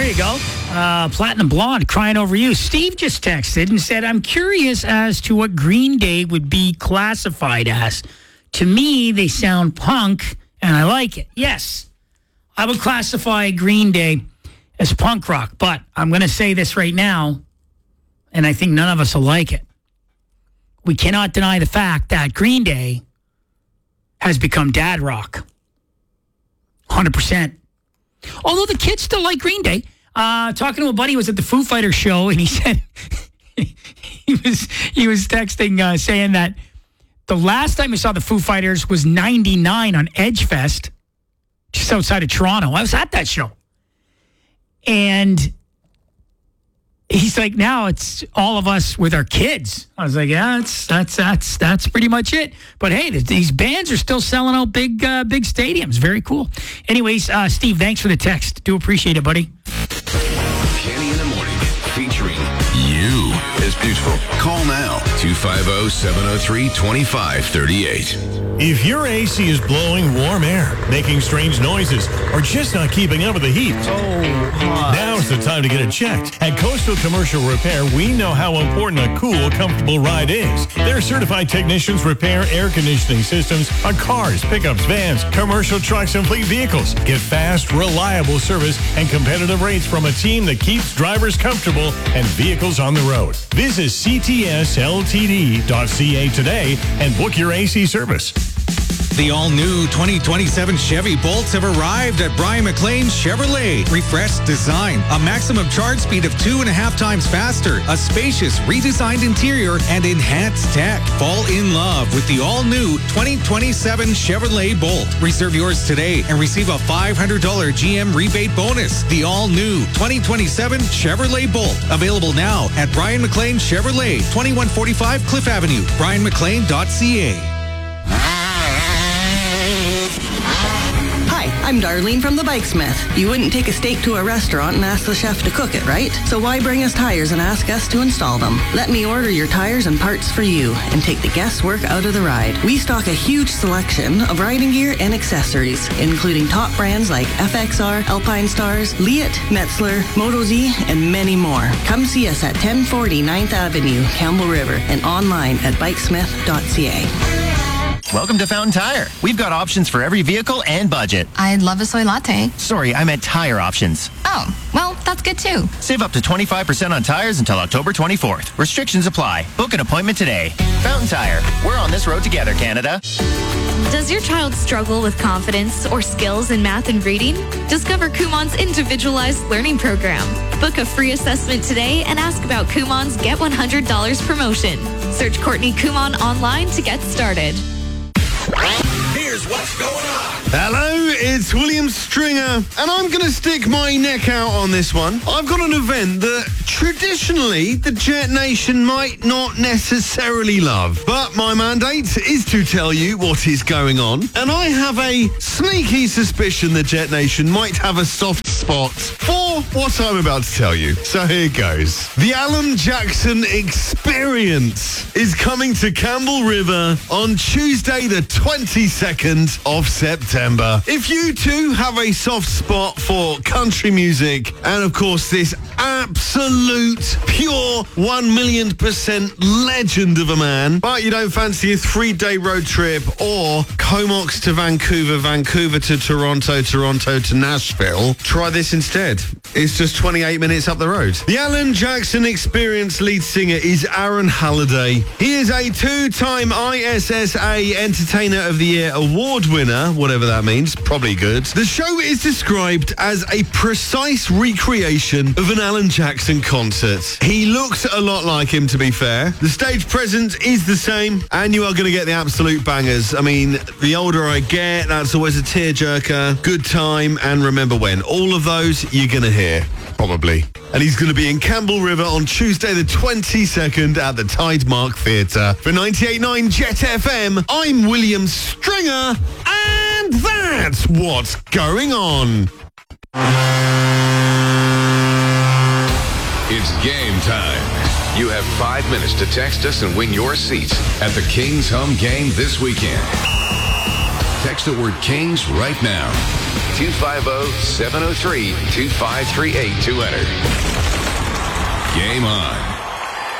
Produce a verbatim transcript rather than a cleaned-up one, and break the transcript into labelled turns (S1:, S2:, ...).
S1: There you go. Uh, Platinum Blonde, Crying Over You. Steve just texted and said, I'm curious as to what Green Day would be classified as. To me, they sound punk, and I like it. Yes, I would classify Green Day as punk rock, but I'm going to say this right now, and I think none of us will like it. We cannot deny the fact that Green Day has become dad rock. one hundred percent. Although the kids still like Green Day. Uh, talking to a buddy who was at the Foo Fighters show, and he said he was he was texting uh, saying that the last time he saw the Foo Fighters was ninety-nine on Edgefest, just outside of Toronto. I was at that show. And he's like, now it's all of us with our kids. I was like, yeah, that's that's that's that's pretty much it. But hey, these bands are still selling out big uh, big stadiums. Very cool. Anyways, uh, Steve, thanks for the text. Do appreciate it, buddy.
S2: Kenny in the Morning, featuring You is Beautiful. Call now, two five zero, seven zero three, two five three eight.
S3: If your A C is blowing warm air, making strange noises, or just not keeping up with the heat,
S1: oh, uh,
S3: now's the time to get it checked. At Coastal Commercial Repair, we know how important a cool, comfortable ride is. Their certified technicians repair air conditioning systems on cars, pickups, vans, commercial trucks, and fleet vehicles. Get fast, reliable service and competitive rates from a team that keeps drivers comfortable and vehicles on the road. Visit C T S L T D dot C A today and book your A C service.
S4: The all-new twenty twenty-seven Chevy Bolts have arrived at Brian McLean Chevrolet. Refreshed design, a maximum charge speed of two and a half times faster, a spacious, redesigned interior, and enhanced tech. Fall in love with the all-new twenty twenty-seven Chevrolet Bolt. Reserve yours today and receive a five hundred dollars G M rebate bonus. The all-new twenty twenty-seven Chevrolet Bolt. Available now at Brian McLean Chevrolet, twenty-one forty-five Cliff Avenue, brian mclean dot c a.
S5: I'm Darlene from the Bikesmith. You wouldn't take a steak to a restaurant and ask the chef to cook it, right? So why bring us tires and ask us to install them? Let me order your tires and parts for you and take the guesswork out of the ride. We stock a huge selection of riding gear and accessories, including top brands like F X R, Alpine Stars, Leatt, Metzler, Moto-Z, and many more. Come see us at ten forty ninth Avenue, Campbell River, and online at bikesmith dot c a.
S6: Welcome to Fountain Tire. We've got options for every vehicle and budget.
S7: I'd love a soy latte.
S6: Sorry, I meant tire options.
S7: Oh, well, that's good too.
S6: Save up to twenty-five percent on tires until October twenty-fourth. Restrictions apply. Book an appointment today. Fountain Tire. We're on this road together, Canada.
S8: Does your child struggle with confidence or skills in math and reading? Discover Kumon's individualized learning program. Book a free assessment today and ask about Kumon's Get one hundred dollars promotion. Search Courtney Kumon online to get started.
S2: Here's what's going on.
S9: Hello, it's William Stringer, and I'm going to stick my neck out on this one. I've got an event that traditionally the Jet Nation might not necessarily love, but my mandate is to tell you what is going on, and I have a sneaky suspicion the Jet Nation might have a soft spot for what I'm about to tell you. So here goes. The Alan Jackson Experience is coming to Campbell River on Tuesday the twenty-second of September. If you too have a soft spot for country music and of course this absolute pure one million percent legend of a man, but you don't fancy a three-day road trip or Comox to Vancouver, Vancouver to Toronto, Toronto to Nashville, try this instead. It's just twenty-eight minutes up the road. The Alan Jackson Experience lead singer is Aaron Halliday. He is a two-time I S S A Entertainer of the Year award winner, whatever that means, probably good. The show is described as a precise recreation of an Alan Jackson concert. He looks a lot like him, to be fair. The stage presence is the same, and you are going to get the absolute bangers. I mean, the older I get, that's always a tearjerker, good time, and remember when. All of those you're going to hear, probably. And he's going to be in Campbell River on Tuesday the twenty-second at the Tidemark Theatre. For ninety-eight point nine Jet F M, I'm William Stringer, and that's what's going on.
S2: It's game time. You have five minutes to text us and win your seats at the Kings Home game this weekend. Text the word Kings right now. two five zero, seven zero three, two five three eight to enter. Game on.